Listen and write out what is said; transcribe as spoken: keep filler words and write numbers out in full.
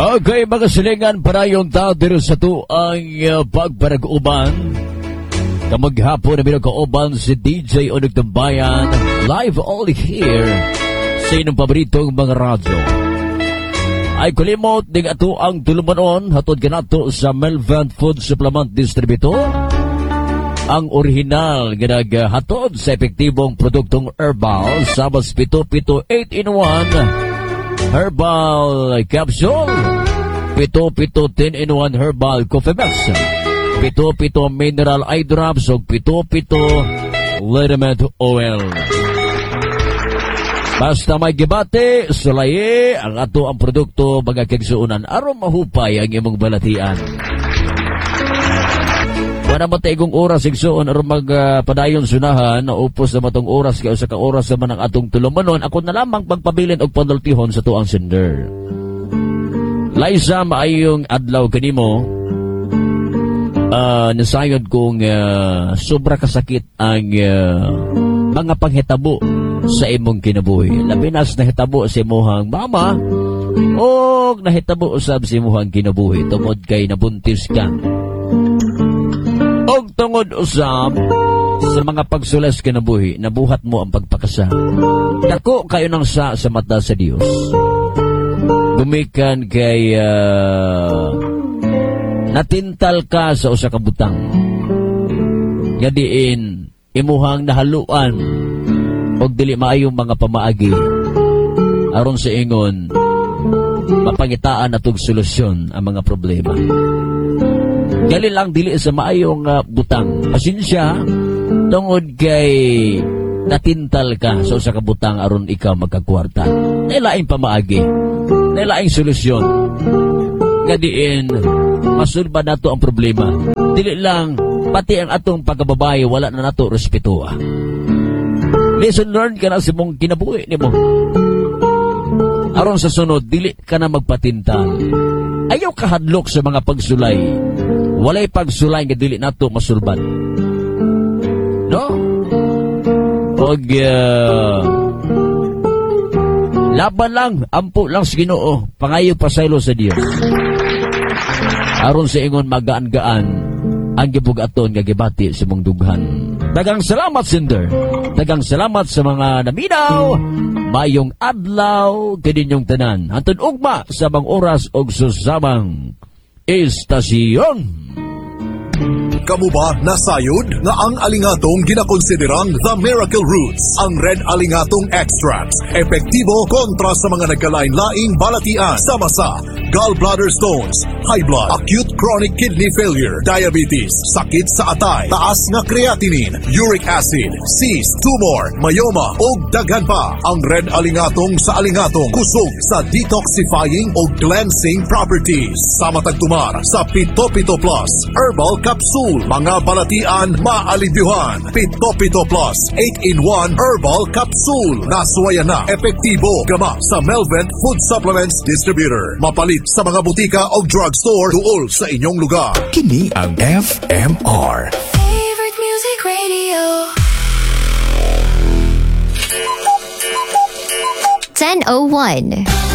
Okay, mga silingan para yung tao dito sa to ang uh, pagparag-uban. Kamaghapon na binagkauban si D J Onog Tambayan, live all here sa inyong paboritong mga radyo. Ay kulimot, dig ato ang tulumanon, hatod ka nato sa Melvent Food Supplement Distributor. Ang original ginaghatod sa epektibong produktong herbal, sabas pito-pito eight in one herbal capsule, pito-pito ten in one herbal coffee mix, pito-pito mineral eye drops, o pito-pito liniment oil. Basta may gibate, sulaye, ang ato ang produkto, mga kagsuunan, aron mahupay ang imong balatian. Wala matay kong oras, igsuon, aron magpadayon uh, sunahan, naupos na matong oras, kaya sa ka-oras naman ang atong tulumanon, ako na lamang pagpabilin o panultihon sa tuang sender. Liza, maayong adlaw kanimo, uh, nasayod kong uh, sobra kasakit ang uh, mga panghitabo sa imong kinabuhi. Labinas na hitabo sa imuhang mama, o nahitabo usab sa imuhang kinabuhi, tungod kay nabuntis ka. Og tungod usab sa mga pagsulas kinabuhi, nabuhat mo ang pagpakasa. Dako kayo nang sa sa mata sa Dios. Gumikan kay uh, natintal ka sa usa ka butang. Gadiin imuhang nahaluan og dili maayong mga pamaagi aron sa ingon mapangitaan atong solusyon ang mga problema. Gali lang dili sa maayong uh, butang. Pasensya, tungod kay natintal ka sa usa ka butang aron ikaw magkakwarta. Nailaing pamaagi, nailaing solusyon. Gadiin, masulba nato ang problema. Dili lang, pati ang atong pagkababae, wala na nato respeto. Lesson learned ka na sa mong kinabuhi ni mo. Aron sa sunod, dili ka na magpatintal. Ayaw kahadlok sa mga pagsulay. Walay pagsulay nga dili nato masulban. No? Og uh, laban lang, ampo lang sa Ginoo, pangayo pasaylo sa Dios. Aron sa ingon magaan-gaan ang gibugaton nga gibati sa mong dughan. Dagang salamat, Cinder. Dagang salamat sa mga naminaw. Mayong adlaw kaninyong tanan. Hantod ugma sa bang oras og susamang istasyon. Kamu ba nasayod nga ang alingatong ginakonsiderang the miracle roots, ang red alingatong extracts, epektibo kontra sa mga nagkalain-laing balatian, sama sa gallbladder stones, high blood, acute chronic kidney failure, diabetes, sakit sa atay, taas nga creatinine, uric acid, cyst, tumor, myoma o daghan pa. Ang red alingatong sa alingatong kusog sa detoxifying o cleansing properties. Sama tagtumar sa Pito Pito Plus Herbal Capsule. Mga balatian maalibyuhan. Pito Pito Plus eight in one Herbal Capsule. Naswaya na, epektibo, gama sa Melvent Food Supplements Distributor. Mapalit sa mga butika o drugstore duol sa inyong lugar. Kini ang F M R Favorite Music Radio. ten oh one